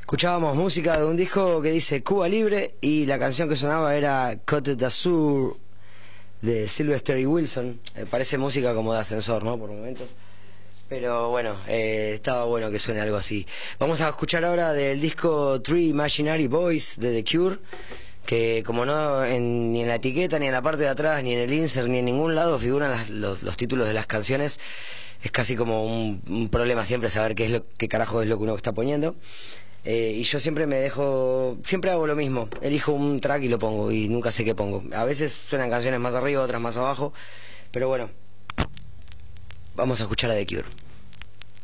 Escuchábamos música de un disco que dice Cuba Libre y la canción que sonaba era Côte d'Azur de Sylvester y Wilson. Parece música como de ascensor, ¿no? Por momentos. Pero bueno, estaba bueno que suene algo así. Vamos a escuchar ahora del disco Three Imaginary Boys de The Cure, que como no ni en la etiqueta, ni en la parte de atrás, ni en el insert, ni en ningún lado figuran los títulos de las canciones. Es casi como un problema siempre saber qué carajo es lo que uno está poniendo. Y yo siempre hago lo mismo, elijo un track y lo pongo, y nunca sé qué pongo. A veces suenan canciones más arriba, otras más abajo, pero bueno, vamos a escuchar a The Cure.